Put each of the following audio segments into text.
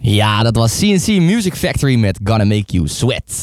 Ja, dat was CNC Music Factory met Gonna Make You Sweat.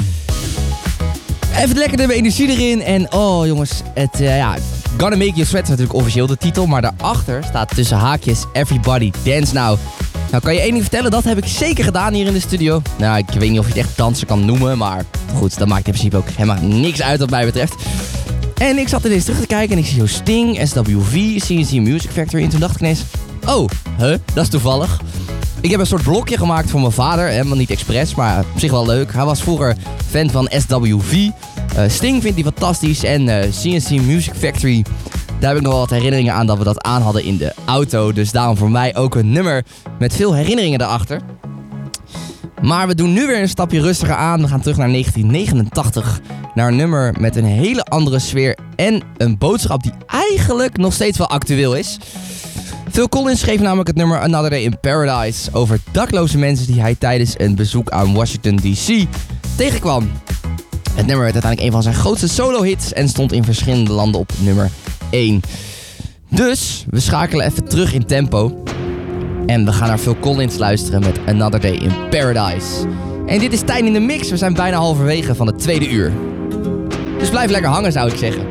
Even lekker de energie erin. En oh jongens, Gonna Make You Sweat is natuurlijk officieel de titel. Maar daarachter staat tussen haakjes Everybody Dance Now. Nou kan je één ding vertellen, dat heb ik zeker gedaan hier in de studio. Nou, ik weet niet of je het echt dansen kan noemen. Maar goed, dat maakt in principe ook helemaal niks uit wat mij betreft. En ik zat ineens terug te kijken en ik zie zo Sting, SWV, CNC Music Factory. En toen dacht ik ineens, dat is toevallig. Ik heb een soort blokje gemaakt voor mijn vader. Helemaal niet expres, maar op zich wel leuk. Hij was vroeger fan van SWV. Sting vindt hij fantastisch. En CNC Music Factory, daar heb ik nog wel wat herinneringen aan dat we dat aan hadden in de auto. Dus daarom voor mij ook een nummer met veel herinneringen erachter. Maar we doen nu weer een stapje rustiger aan. We gaan terug naar 1989. Naar een nummer met een hele andere sfeer. En een boodschap die eigenlijk nog steeds wel actueel is. Phil Collins schreef namelijk het nummer Another Day in Paradise over dakloze mensen die hij tijdens een bezoek aan Washington D.C. tegenkwam. Het nummer werd uiteindelijk een van zijn grootste solo-hits en stond in verschillende landen op nummer 1. Dus we schakelen even terug in tempo. En we gaan naar Phil Collins luisteren met Another Day in Paradise. En dit is Tijn in de Mix. We zijn bijna halverwege van het tweede uur. Dus blijf lekker hangen, zou ik zeggen.